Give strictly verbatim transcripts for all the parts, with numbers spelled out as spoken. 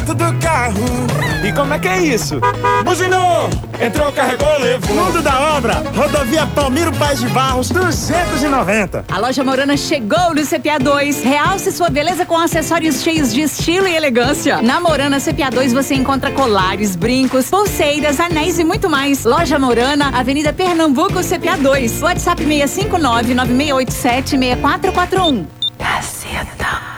dentro do carro. E como é que é isso? Buzinou, entrou, carregou, levou. Mundo da obra, rodovia Palmiro Paes de Barros, duzentos e noventa. A loja Morana chegou no C P A dois. Realce sua beleza com acessórios cheios de estilo e elegância. Na Morana C P A dois você encontra colares, brincos, pulseiras, anéis e muito mais. Loja Morana, Avenida Pernambuco, C P A dois. WhatsApp seis cinco nove, nove seis oito sete, seis quatro quatro um. Gazeta.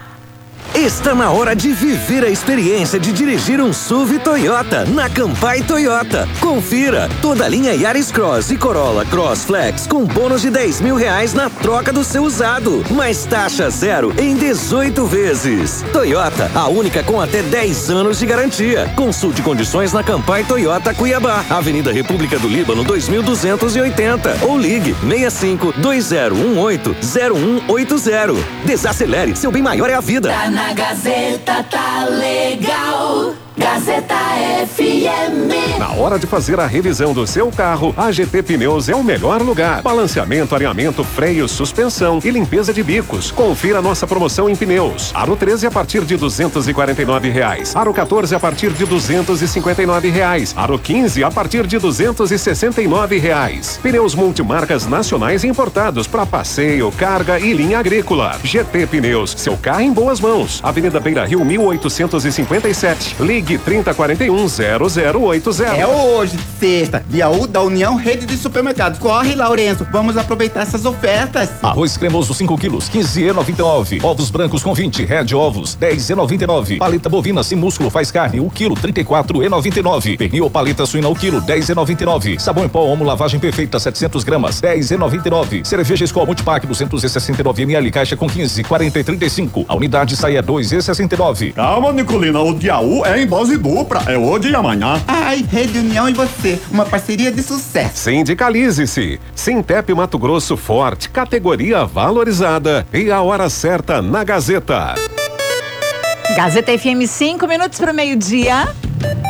Está na hora de viver a experiência de dirigir um S U V Toyota na Campai Toyota. Confira toda a linha Yaris Cross e Corolla Cross Flex com bônus de dez mil reais na troca do seu usado, mais taxa zero em dezoito vezes. Toyota, a única com até dez anos de garantia. Consulte condições na Campai Toyota Cuiabá, Avenida República do Líbano dois mil duzentos e oitenta ou ligue seis cinco dois zero um oito zero um oito zero. Desacelere, seu bem maior é a vida. Tá na Gazeta, tá legal. Gazeta F M. Na hora de fazer a revisão do seu carro, a G T Pneus é o melhor lugar. Balanceamento, alinhamento, freio, suspensão e limpeza de bicos. Confira nossa promoção em pneus. Aro treze a partir de duzentos e quarenta e nove reais. Aro quatorze a partir de duzentos e cinquenta e nove reais. Aro quinze a partir de duzentos e sessenta e nove reais. Pneus multimarcas nacionais importados para passeio, carga e linha agrícola. G T Pneus, seu carro em boas mãos. Avenida Beira Rio mil oitocentos e cinquenta e sete. Ligue trinta quarenta e um zero zero oito zero. É hoje, sexta, dia um da União Rede de Supermercados. Corre, Lourenço, vamos aproveitar essas ofertas. Arroz cremoso cinco quilos, quinze reais e noventa e nove. Ovos brancos com vinte, Red Ovos, dez reais e noventa e nove. Paleta bovina sem músculo faz carne, o quilo, trinta e quatro reais e noventa e nove. Pernil paleta suína, o quilo, dez reais e noventa e nove. Sabão em pó Omo lavagem perfeita, setecentas gramas, dez reais e noventa e nove. Cerveja Skol Multipack, duzentos e sessenta e nove mililitros, caixa com quinze, quarenta e trinta e cinco. A unidade sai a dois reais e sessenta e nove. Calma, Nicolina, o dia um é em dose dupla, é hoje e amanhã. Ai, Rede União e você, uma parceria de sucesso. Sindicalize-se. Sintep Mato Grosso Forte, categoria valorizada. E a hora certa na Gazeta. Gazeta F M, cinco minutos para o meio-dia.